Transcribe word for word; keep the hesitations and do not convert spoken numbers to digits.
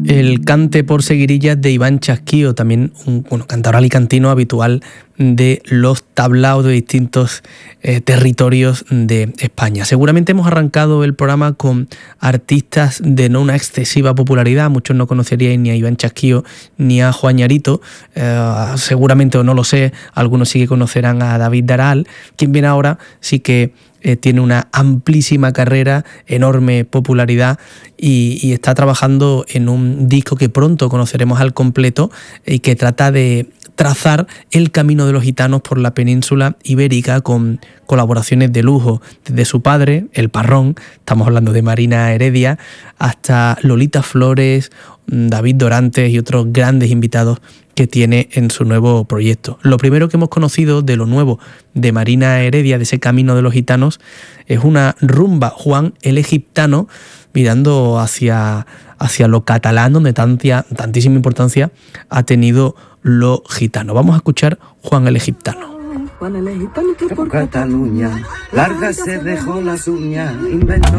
El cante por seguirillas de Iván Chasquío, también un bueno, cantador alicantino habitual de los tablaos de distintos eh, territorios de España. Seguramente hemos arrancado el programa con artistas de no una excesiva popularidad, muchos no conoceríais ni a Iván Chasquío ni a Juan Ñarito, eh, seguramente, o no lo sé, algunos sí que conocerán a David Daral. Quien viene ahora sí que Eh, tiene una amplísima carrera, enorme popularidad y, y está trabajando en un disco que pronto conoceremos al completo y que trata de trazar el camino de los gitanos por la península ibérica con colaboraciones de lujo, desde su padre, El Parrón, estamos hablando de Marina Heredia, hasta Lolita Flores, David Dorantes y otros grandes invitados que tiene en su nuevo proyecto. Lo primero que hemos conocido de lo nuevo de Marina Heredia, de ese camino de los gitanos, es una rumba Juan el Egiptano, mirando hacia, hacia lo catalán, donde tantia, tantísima importancia ha tenido lo gitano. Vamos a escuchar Juan el Egiptano. Juan el Egiptano que por Cataluña larga se dejó las uñas, inventó